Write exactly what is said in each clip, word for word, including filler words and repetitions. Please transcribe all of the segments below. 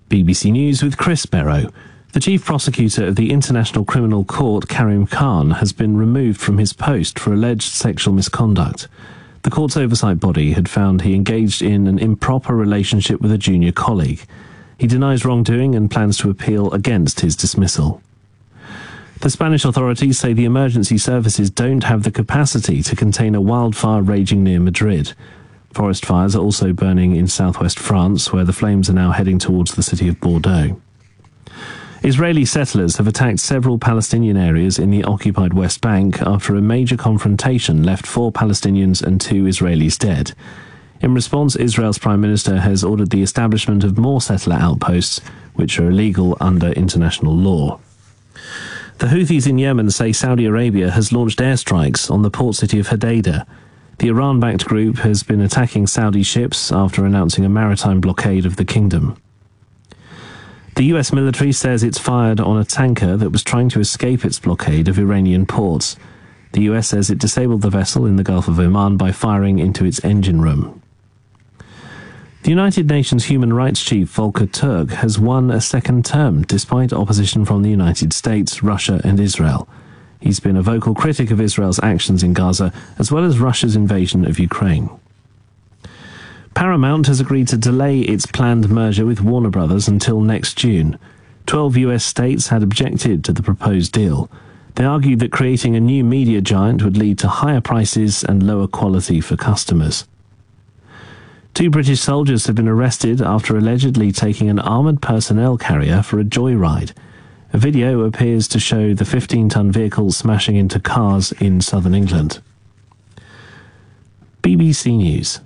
B B C News with Chris Barrow. The chief prosecutor of the International Criminal Court, Karim Khan, has been removed from his post for alleged sexual misconduct. The court's oversight body had found he engaged in an improper relationship with a junior colleague. He denies wrongdoing and plans to appeal against his dismissal. The Spanish authorities say the emergency services don't have the capacity to contain a wildfire raging near Madrid. Forest fires are also burning in southwest France, where the flames are now heading towards the city of Bordeaux. Israeli settlers have attacked several Palestinian areas in the occupied West Bank after a major confrontation left four Palestinians and two Israelis dead. In response, Israel's Prime Minister has ordered the establishment of more settler outposts, which are illegal under international law. The Houthis in Yemen say Saudi Arabia has launched airstrikes on the port city of Hodeidah. The Iran-backed group has been attacking Saudi ships after announcing a maritime blockade of the kingdom. The U S military says it's fired on a tanker that was trying to escape its blockade of Iranian ports. The U S says it disabled the vessel in the Gulf of Oman by firing into its engine room. The United Nations Human Rights Chief Volker Turk has won a second term despite opposition from the United States, Russia and Israel. He's been a vocal critic of Israel's actions in Gaza, as well as Russia's invasion of Ukraine. Paramount has agreed to delay its planned merger with Warner Brothers until next June. Twelve U S states had objected to the proposed deal. They argued that creating a new media giant would lead to higher prices and lower quality for customers. Two British soldiers have been arrested after allegedly taking an armoured personnel carrier for a joyride. A video appears to show the fifteen-ton vehicle smashing into cars in southern England. B B C News.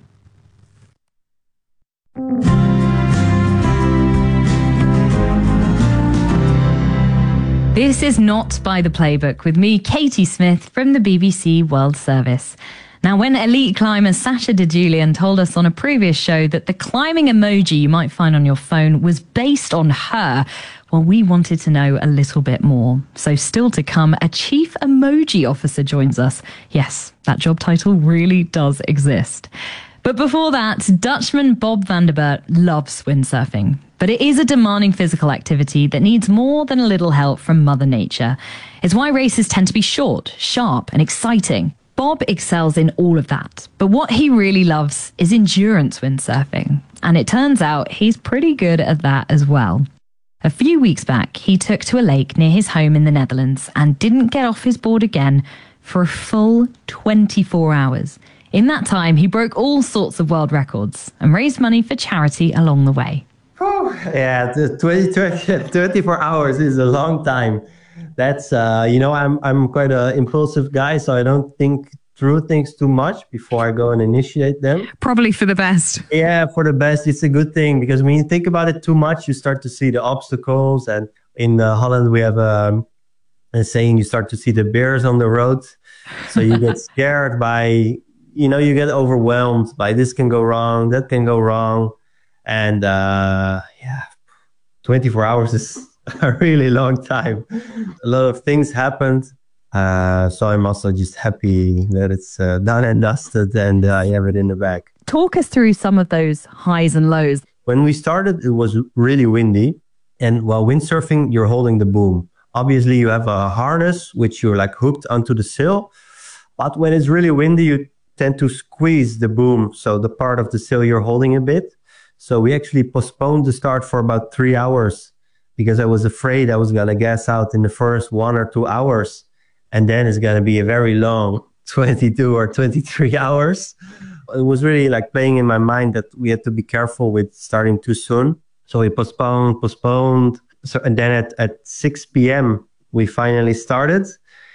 This is Not by the Playbook with me, Katie Smith, from the B B C World Service. Now, when elite climber Sasha DeJulian told us on a previous show that the climbing emoji you might find on your phone was based on her, well, we wanted to know a little bit more. So still to come, a chief emoji officer joins us. Yes, that job title really does exist. But before that, Dutchman Bob van der Bert loves windsurfing. But it is a demanding physical activity that needs more than a little help from Mother Nature. It's why races tend to be short, sharp, and exciting. Bob excels in all of that, but what he really loves is endurance windsurfing, and it turns out he's pretty good at that as well. A few weeks back, he took to a lake near his home in the Netherlands and didn't get off his board again for a full twenty-four hours. In that time, he broke all sorts of world records and raised money for charity along the way. Oh, yeah, the twenty, twenty, twenty-four hours is a long time. That's, uh, you know, I'm I'm quite an impulsive guy, so I don't think through things too much before I go and initiate them. Probably for the best. Yeah, for the best. It's a good thing because when you think about it too much, you start to see the obstacles. And in uh, Holland, we have a, a saying, you start to see the bears on the road. So you get scared by, you know, you get overwhelmed by this can go wrong, that can go wrong. And uh, yeah, twenty-four hours is a really long time. A lot of things happened. Uh, so I'm also just happy that it's uh, done and dusted and uh, I have it in the bag. Talk us through some of those highs and lows. When we started, it was really windy. And while windsurfing, you're holding the boom. Obviously, you have a harness, which you're like hooked onto the sail. But when it's really windy, you tend to squeeze the boom. So the part of the sail you're holding a bit. So we actually postponed the start for about three hours. Because I was afraid I was going to gas out in the first one or two hours. And then it's going to be a very long twenty-two or twenty-three hours. It was really like playing in my mind that we had to be careful with starting too soon. So we postponed, postponed. So, and then at, at six p.m., we finally started.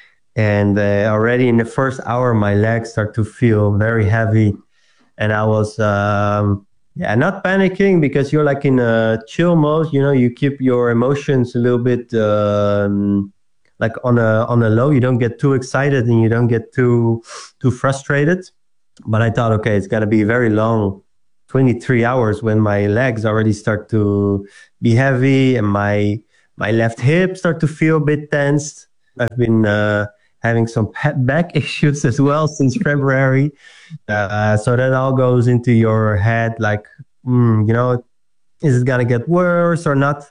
And uh, already in the first hour, my legs start to feel very heavy. And I was... Um, Yeah, not panicking because you're like in a chill mode. You know, you keep your emotions a little bit um, like on a on a low. You don't get too excited and you don't get too too frustrated. But I thought, okay, it's got to be very long, twenty-three hours when my legs already start to be heavy and my my left hip start to feel a bit tensed. I've been uh, having some back issues as well since February. Uh, so that all goes into your head like, mm, you know, is it going to get worse or not?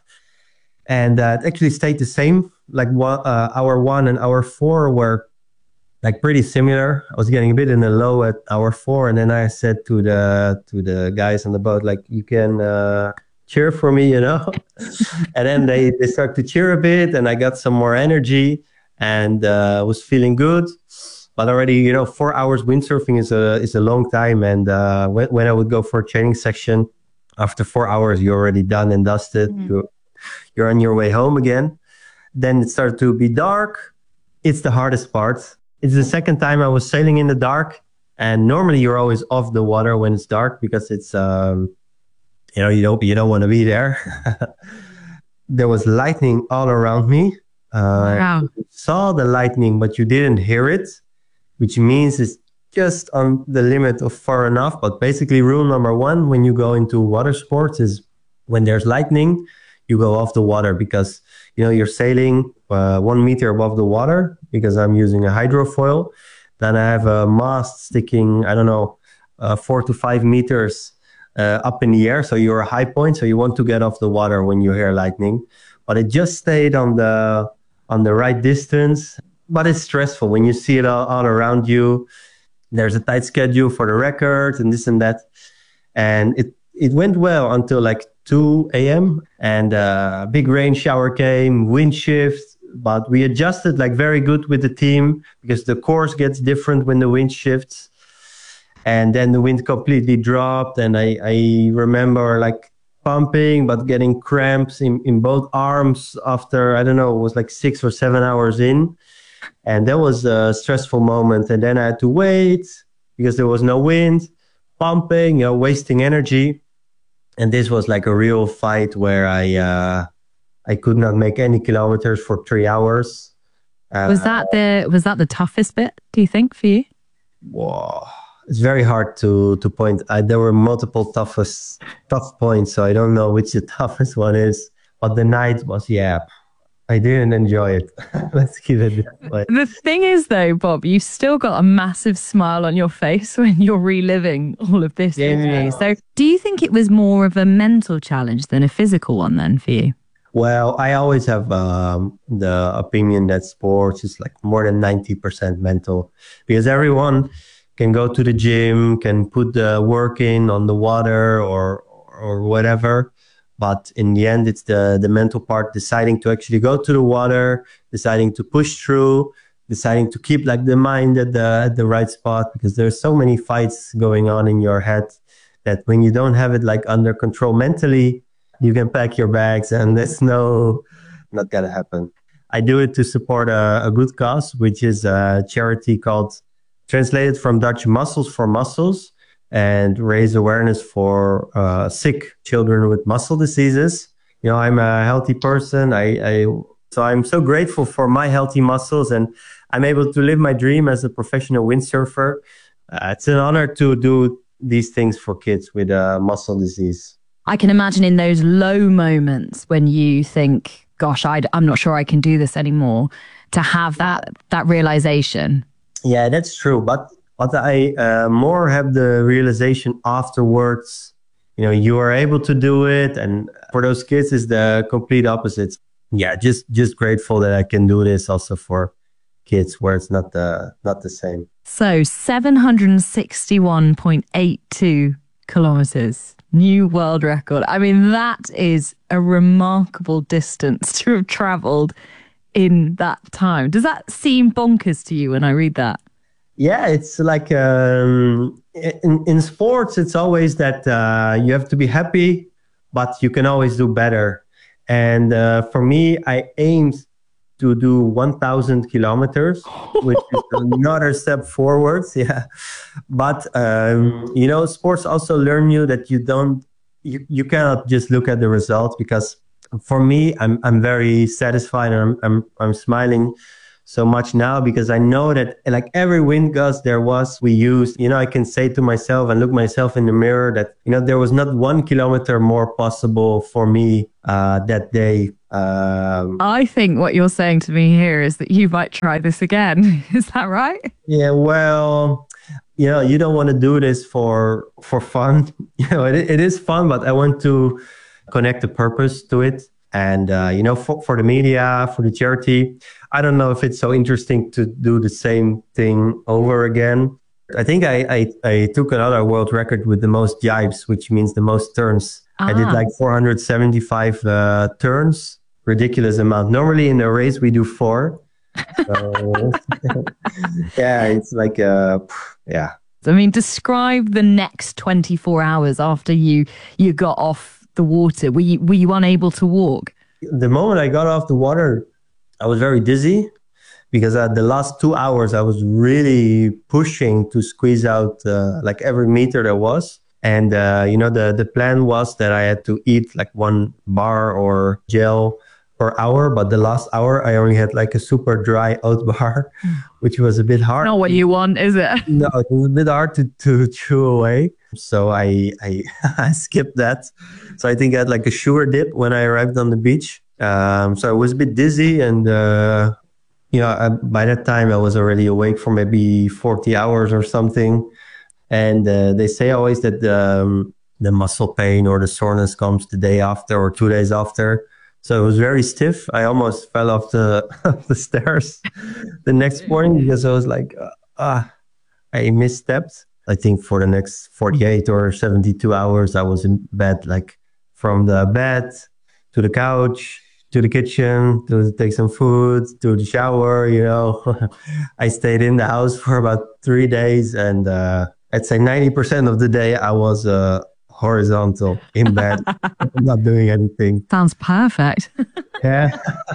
And uh, it actually stayed the same. Like one, uh, hour one and hour four were like pretty similar. I was getting a bit in the low at hour four. And then I said to the, to the guys on the boat, like, you can uh, cheer for me, you know? And then they, they started to cheer a bit and I got some more energy and uh, was feeling good. But already, you know, four hours windsurfing is a is a long time. And uh, when, when I would go for a training section, after four hours, you're already done and dusted. Mm. You're, you're on your way home again. Then it started to be dark. It's the hardest part. It's the second time I was sailing in the dark. And normally you're always off the water when it's dark because it's, um, you know, you don't, you don't want to be there. There was lightning all around me. Uh, wow. You saw the lightning, but you didn't hear it, which means it's just on the limit of far enough. But basically rule number one, when you go into water sports is when there's lightning, you go off the water because, you know, you're sailing uh, one meter above the water because I'm using a hydrofoil. Then I have a mast sticking, I don't know, uh, four to five meters uh, up in the air. So you're a high point. So you want to get off the water when you hear lightning. But it just stayed on the on the right distance. But it's stressful when you see it all, all around you. There's a tight schedule for the record and this and that. And it, it went well until like two a.m. and uh, a big rain shower came, wind shift. But we adjusted like very good with the team because the course gets different when the wind shifts. And then the wind completely dropped. And I, I remember like pumping, but getting cramps in, in both arms after, I don't know, it was like six or seven hours in. And that was a stressful moment. And then I had to wait because there was no wind, pumping, you know, wasting energy. And this was like a real fight where I uh, I could not make any kilometers for three hours. Uh, was that the was that the toughest bit, do you think, for you? Whoa. It's very hard to to point. I, there were multiple toughest tough points, so I don't know which the toughest one is. But the night was, yeah, I didn't enjoy it. Let's keep it that way. The thing is, though, Bob, you've still got a massive smile on your face when you're reliving all of this. Yeah. With me. So do you think it was more of a mental challenge than a physical one then for you? Well, I always have um, the opinion that sports is like more than ninety percent mental because everyone can go to the gym, can put the work in on the water or or whatever. But in the end, it's the, the mental part, deciding to actually go to the water, deciding to push through, deciding to keep like the mind at the, at the right spot, because there's so many fights going on in your head that when you don't have it like under control mentally, you can pack your bags and there's no, not gonna happen. I do it to support a, a good cause, which is a charity called, translated from Dutch, Muscles for Muscles, and raise awareness for uh, sick children with muscle diseases. You know, I'm a healthy person. I, I so I'm so grateful for my healthy muscles, and I'm able to live my dream as a professional windsurfer. Uh, it's an honor to do these things for kids with uh, muscle disease. I can imagine in those low moments when you think, "Gosh, I'd, I'm not sure I can do this anymore," to have that that realization. Yeah, that's true, but. But I uh, more have the realization afterwards, you know, you are able to do it. And for those kids, it's the complete opposite. Yeah, just just grateful that I can do this also for kids where it's not the, not the same. So seven hundred sixty-one point eight two kilometers, new world record. I mean, that is a remarkable distance to have traveled in that time. Does that seem bonkers to you when I read that? Yeah, it's like um, in, in sports, it's always that uh, you have to be happy, but you can always do better. And uh, for me, I aimed to do one thousand kilometers, which is another step forwards. Yeah. But, um, you know, sports also learn you that you don't, you, you cannot just look at the results, because for me, I'm, I'm very satisfied and I'm, I'm, I'm smiling so much now because I know that like every wind gust there was, we used, you know, I can say to myself and look myself in the mirror that, you know, there was not one kilometer more possible for me uh, that day. Um, I think what you're saying to me here is that you might try this again. Is that right? Yeah, well, you know, you don't want to do this for, for fun. You know, it, it is fun, but I want to connect a purpose to it. And, uh, you know, for, for the media, for the charity, I don't know if it's so interesting to do the same thing over again. I think I, I, I took another world record with the most jibes, which means the most turns. Ah. I did like four hundred seventy-five uh, turns, ridiculous amount. Normally in a race, we do four. So, yeah, it's like, uh, yeah. I mean, describe the next twenty-four hours after you, you got off the water. Were you, were you unable to walk? The moment I got off the water, I was very dizzy. Because uh, the last two hours, I was really pushing to squeeze out uh, like every meter there was. And, uh, you know, the, the plan was that I had to eat like one bar or gel per hour. But the last hour, I only had like a super dry oat bar, which was a bit hard. Not what you want, is it? No, it was a bit hard to, to chew away. So I, I, I skipped that. So I think I had like a sugar dip when I arrived on the beach. Um, so I was a bit dizzy and... Uh, You know, I, by that time I was already awake for maybe forty hours or something. And uh, they say always that um, the muscle pain or the soreness comes the day after or two days after. So it was very stiff. I almost fell off the, off the stairs the next morning because I was like, ah, uh, I misstepped. I think for the next forty-eight or seventy-two hours, I was in bed, like from the bed to the couch, to the kitchen, to take some food, to the shower, you know. I stayed in the house for about three days and uh, I'd say ninety percent of the day I was uh, horizontal in bed, not doing anything. Sounds perfect. Yeah.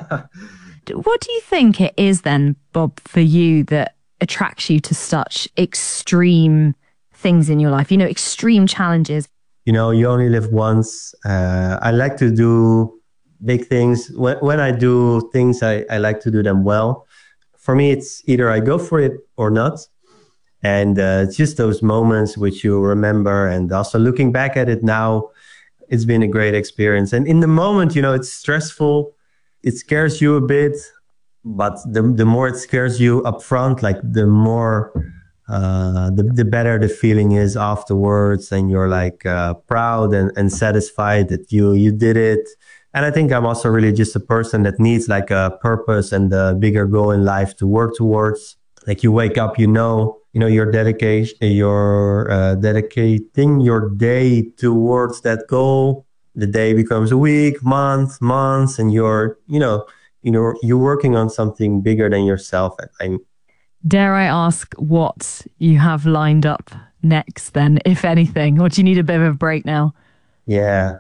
What do you think it is then, Bob, for you that attracts you to such extreme things in your life, you know, extreme challenges? You know, you only live once. Uh, I like to do big things. When, when I do things, I, I like to do them well. For me, it's either I go for it or not. And uh, it's just those moments which you remember. And also looking back at it now, it's been a great experience. And in the moment, you know, it's stressful. It scares you a bit. But the, the more it scares you up front, like the more, uh, the, the better the feeling is afterwards. And you're like uh, proud and, and satisfied that you, you did it. And I think I'm also really just a person that needs like a purpose and a bigger goal in life to work towards. Like you wake up, you know, you know, your dedication, you're uh, dedicating your day towards that goal. The day becomes a week, month, months, and you're, you know, you know, you're working on something bigger than yourself. I, Dare I ask what you have lined up next then, if anything, or do you need a bit of a break now? Yeah.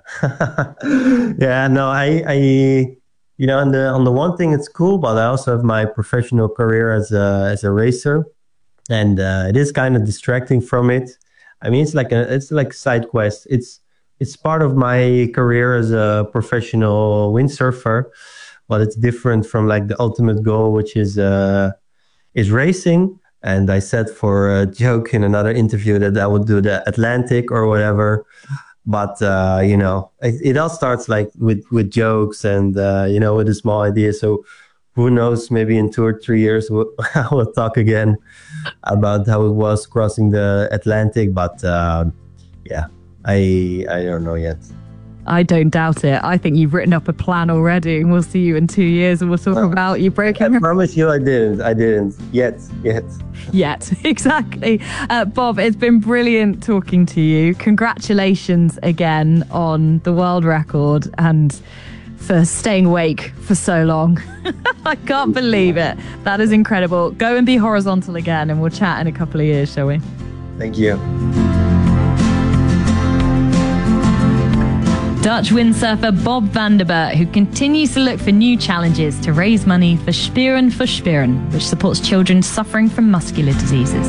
yeah, no, I, I, you know, on the, on the one thing, it's cool, but I also have my professional career as a, as a racer. And uh, it is kind of distracting from it. I mean, it's like a, it's like a side quest. It's, it's part of my career as a professional windsurfer, but it's different from like the ultimate goal, which is, uh, is racing. And I said for a joke in another interview that I would do the Atlantic or whatever. But, uh, you know, it, it all starts like with, with jokes and, uh, you know, with a small idea. So who knows, maybe in two or three years, we'll, we'll talk again about how it was crossing the Atlantic. But, uh, yeah, I, I don't know yet. I don't doubt it. I think you've written up a plan already, and we'll see you in two years and we'll talk oh, about you breaking. I promise you I didn't. I didn't. Yet. Yet. Yet. Exactly. Uh, Bob, it's been brilliant talking to you. Congratulations again on the world record and for staying awake for so long. I can't believe it. That is incredible. Go and be horizontal again and we'll chat in a couple of years, shall we? Thank you. Dutch windsurfer Bob van der Bert, who continues to look for new challenges to raise money for Spieren voor Spieren, which supports children suffering from muscular diseases.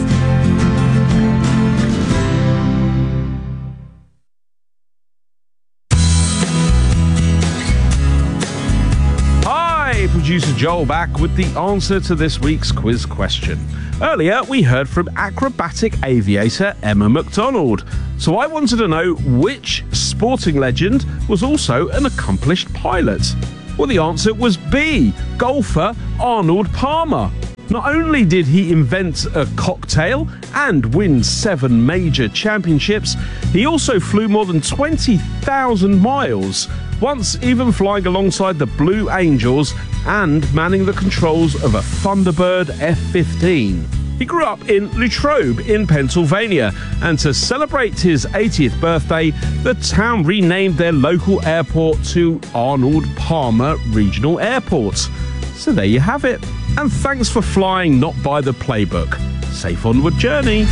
Hi, producer Joel back with the answer to this week's quiz question. Earlier, we heard from acrobatic aviator Emma McDonald. So I wanted to know which sporting legend was also an accomplished pilot. Well, the answer was B, golfer Arnold Palmer. Not only did he invent a cocktail and win seven major championships, he also flew more than twenty thousand miles, once even flying alongside the Blue Angels and manning the controls of a Thunderbird F fifteen. He grew up in Latrobe in Pennsylvania, and to celebrate his eightieth birthday, the town renamed their local airport to Arnold Palmer Regional Airport. So there you have it. And thanks for flying not by the playbook. Safe onward journey.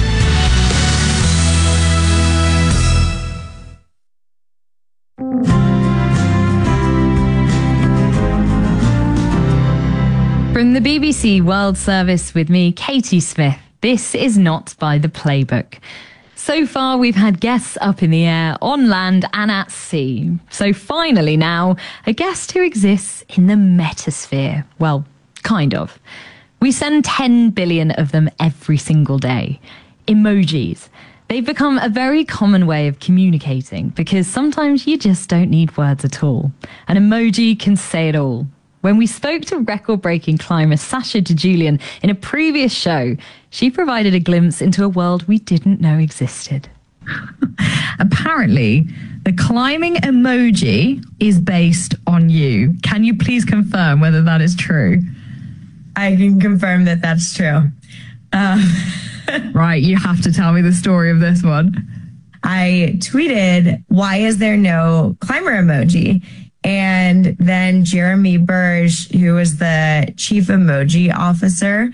From the B B C World Service with me, Katie Smith, this is Not by the Playbook. So far, we've had guests up in the air, on land and at sea. So finally now, a guest who exists in the metasphere. Well, kind of. We send ten billion of them every single day. Emojis. They've become a very common way of communicating because sometimes you just don't need words at all. An emoji can say it all. When we spoke to record-breaking climber Sasha DiGiulian in a previous show, she provided a glimpse into a world we didn't know existed. Apparently, the climbing emoji is based on you. Can you please confirm whether that is true? I can confirm that that's true. Uh, right, you have to tell me the story of this one. I tweeted, why is there no climber emoji? And then Jeremy Burge, who was the chief emoji officer,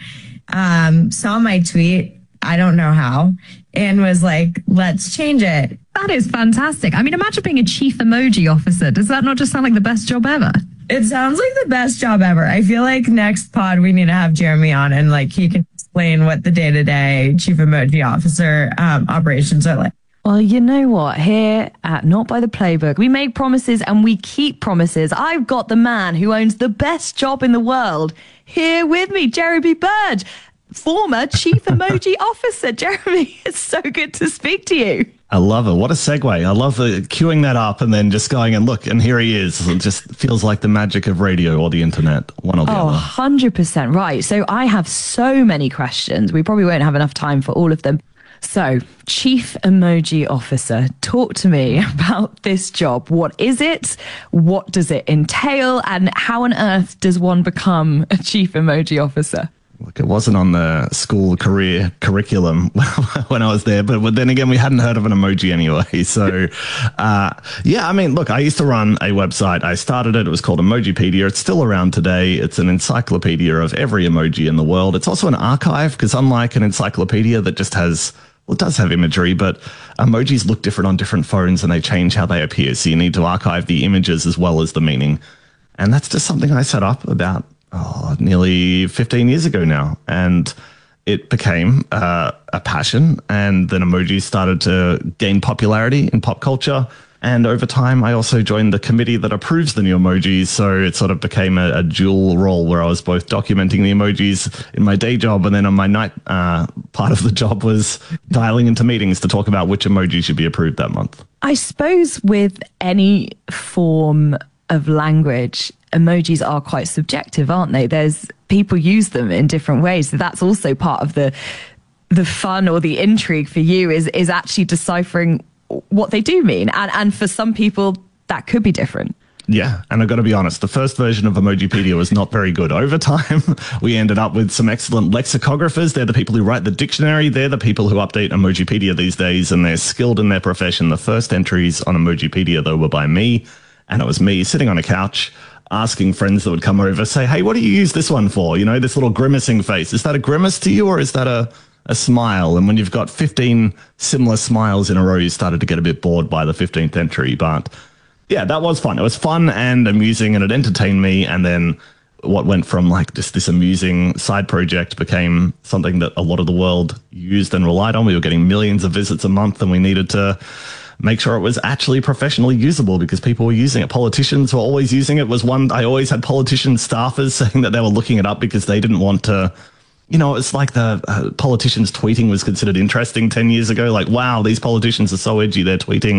um, saw my tweet, I don't know how, and was like, let's change it. That is fantastic. I mean, imagine being a chief emoji officer. Does that not just sound like the best job ever? It sounds like the best job ever. I feel like next pod we need to have Jeremy on and like he can explain what the day-to-day chief emoji officer um, operations are like. Well, you know what? Here at Not by the Playbook, we make promises and we keep promises. I've got the man who owns the best job in the world here with me, Jeremy Burge, former Chief Emoji Officer. Jeremy, it's so good to speak to you. I love it. What a segue. I love the queuing that up and then just going and look, and here he is. It just feels like the magic of radio or the internet, one or the oh, other. one hundred percent right. So I have so many questions. We probably won't have enough time for all of them. So, Chief Emoji Officer, talk to me about this job. What is it? What does it entail? And how on earth does one become a Chief Emoji Officer? Look, it wasn't on the school career curriculum when I was there, but, but then again, we hadn't heard of an emoji anyway. So, uh, yeah, I mean, look, I used to run a website. I started it. It was called Emojipedia. It's still around today. It's an encyclopedia of every emoji in the world. It's also an archive because unlike an encyclopedia that just has, well, it does have imagery, but emojis look different on different phones and they change how they appear. So you need to archive the images as well as the meaning. And that's just something I set up about oh, nearly fifteen years ago now. And it became uh, a passion. And then emojis started to gain popularity in pop culture. And over time, I also joined the committee that approves the new emojis. So it sort of became a, a dual role where I was both documenting the emojis in my day job. And then on my night uh, part of the job was dialing into meetings to talk about which emoji should be approved that month. I suppose with any form of language, emojis are quite subjective, aren't they? There's people use them in different ways. So that's also part of the the fun or the intrigue for you is is actually deciphering what they do mean. And and for some people, that could be different. Yeah, and I've got to be honest, the first version of Emojipedia was not very good. Over time, we ended up with some excellent lexicographers. They're the people who write the dictionary. They're the people who update Emojipedia these days, and they're skilled in their profession. The first entries on Emojipedia, though, were by me, and it was me sitting on a couch asking friends that would come over, say, hey, what do you use this one for? You know, this little grimacing face. Is that a grimace to you, or is that a... a smile? And when you've got fifteen similar smiles in a row, you started to get a bit bored by the fifteenth entry. But yeah, that was fun. It was fun and amusing, and it entertained me. And then what went from like just this amusing side project became something that a lot of the world used and relied on. We were getting millions of visits a month, and we needed to make sure it was actually professionally usable because people were using it. Politicians were always using it. Was one I always had politician staffers saying that they were looking it up because they didn't want to. You know, it's like the uh, politicians tweeting was considered interesting ten years ago. Like, wow, these politicians are so edgy, they're tweeting.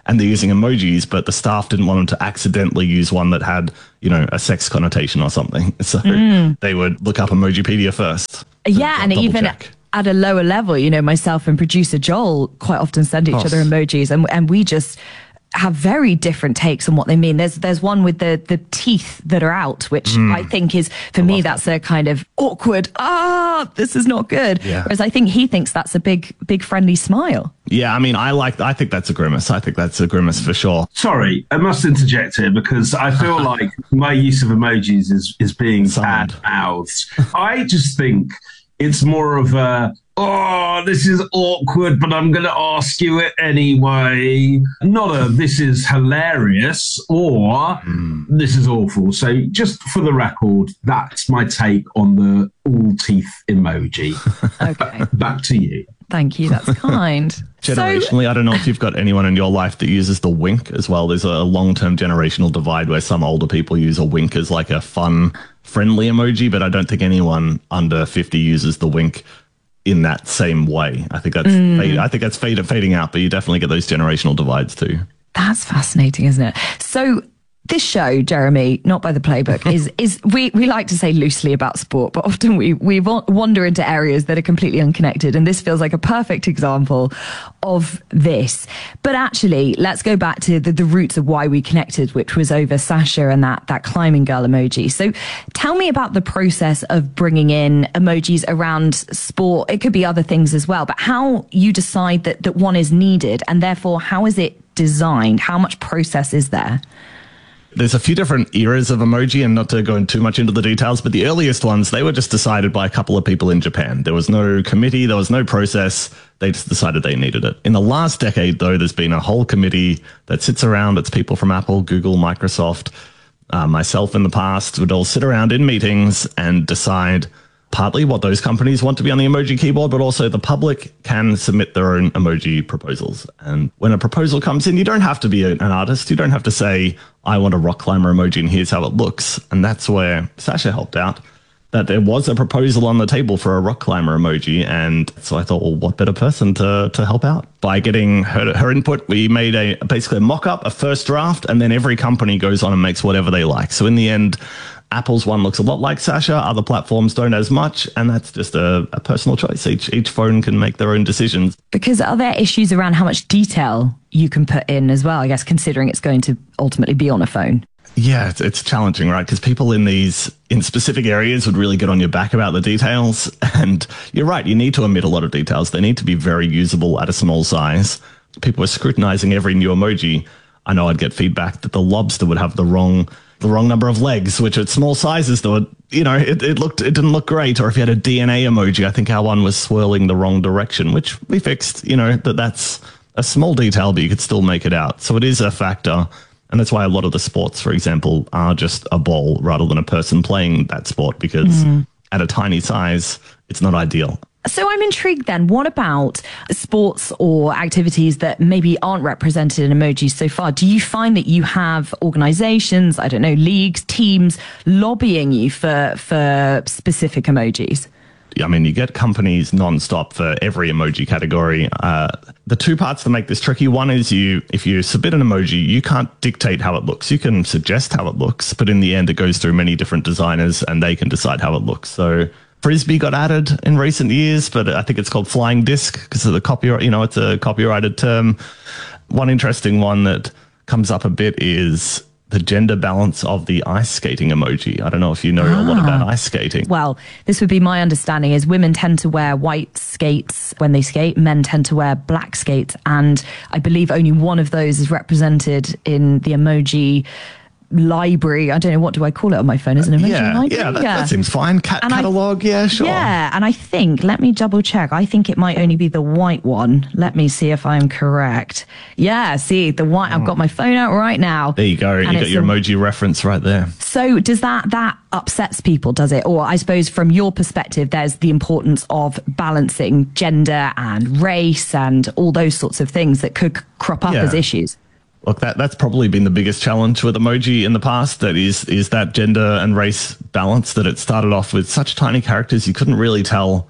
and they're using emojis, but the staff didn't want them to accidentally use one that had, you know, a sex connotation or something. So mm. they would look up Emojipedia first. Yeah, and even check. At a lower level, you know, myself and producer Joel quite often send each other emojis, and and we just have very different takes on what they mean. There's there's one with the the teeth that are out, which mm. I think is, for I me, that's that. a kind of awkward, ah, this is not good. Yeah. Whereas I think he thinks that's a big, big friendly smile. Yeah, I mean, I like, I think that's a grimace. I think that's a grimace for sure. Sorry, I must interject here because I feel like my use of emojis is, is being bad-mouthed. I just think it's more of a, oh, this is awkward, but I'm going to ask you it anyway. Not a, this is hilarious, or mm. this is awful. So just for the record, that's my take on the all teeth emoji. Okay. Back to you. Thank you. That's kind. Generationally, so, I don't know if you've got anyone in your life that uses the wink as well. There's a long-term generational divide where some older people use a wink as like a fun, friendly emoji, but I don't think anyone under fifty uses the wink in that same way. I think that's mm. fade, I think that's fade, fading out, but you definitely get those generational divides too. That's fascinating, isn't it? So this show, Jeremy, not by the playbook, is is we, we like to say loosely about sport, but often we we wander into areas that are completely unconnected, and this feels like a perfect example of this. But actually, let's go back to the, the roots of why we connected, which was over Sasha and that that climbing girl emoji. So tell me about the process of bringing in emojis around sport. It could be other things as well, but how you decide that that one is needed, and therefore how is it designed? How much process is there? There's a few different eras of emoji, and not to go in too much into the details, but the earliest ones, they were just decided by a couple of people in Japan. There was no committee, there was no process. They just decided they needed it. In the last decade, though, there's been a whole committee that sits around. It's people from Apple, Google, Microsoft, uh, myself in the past would all sit around in meetings and decide partly what those companies want to be on the emoji keyboard, but also the public can submit their own emoji proposals. And when a proposal comes in, you don't have to be an artist. You don't have to say, I want a rock climber emoji and here's how it looks. And that's where Sasha helped out, that there was a proposal on the table for a rock climber emoji. And so I thought, well, what better person to, to help out? By getting her, her input, we made a basically a mock-up, a first draft, and then every company goes on and makes whatever they like. So in the end, Apple's one looks a lot like Sasha. Other platforms don't as much. And that's just a, a personal choice. Each each phone can make their own decisions. Because are there issues around how much detail you can put in as well, I guess, considering it's going to ultimately be on a phone? Yeah, it's, it's challenging, right? Because people in these, in specific areas would really get on your back about the details. And you're right, you need to omit a lot of details. They need to be very usable at a small size. People are scrutinizing every new emoji. I know I'd get feedback that the lobster would have the wrong the wrong number of legs, which at small sizes, though, you know, it, it looked, it didn't look great. Or if you had a D N A emoji, I think our one was swirling the wrong direction, which we fixed, you know, that that's a small detail, but you could still make it out. So it is a factor. And that's why a lot of the sports, for example, are just a ball rather than a person playing that sport, because mm. at a tiny size, it's not ideal. So I'm intrigued then, what about sports or activities that maybe aren't represented in emojis so far? Do you find that you have organizations, I don't know, leagues, teams lobbying you for, for specific emojis? I mean, you get companies nonstop for every emoji category. Uh, the two parts that make this tricky, one is you, if you submit an emoji, you can't dictate how it looks. You can suggest how it looks, but in the end, it goes through many different designers and they can decide how it looks. So Frisbee got added in recent years, but I think it's called flying disc because of the copyright, you know, it's a copyrighted term. One interesting one that comes up a bit is the gender balance of the ice skating emoji. I don't know if you know ah. a lot about ice skating. Well, this would be my understanding is women tend to wear white skates when they skate. Men tend to wear black skates. And I believe only one of those is represented in the emoji library. I don't know, what do I call it on my phone? Is it an emoji yeah, library? Yeah, that, yeah, that seems fine. Cat and catalog, I, yeah, sure. Yeah, and I think, let me double check. I think it might only be the white one. Let me see if I'm correct. Yeah, see, the white, oh. I've got my phone out right now. There you go. You got your a, emoji reference right there. So does that, that upsets people, does it? Or I suppose from your perspective, there's the importance of balancing gender and race and all those sorts of things that could crop up yeah. as issues. Look, that, that's probably been the biggest challenge with emoji in the past. That is, is that gender and race balance, that it started off with such tiny characters, you couldn't really tell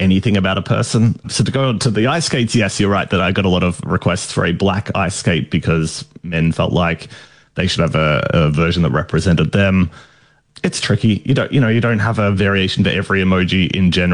anything about a person. So to go to the ice skates, yes, you're right that I got a lot of requests for a black ice skate because men felt like they should have a, a version that represented them. It's tricky. You don't, you know, you don't have a variation to every emoji in general.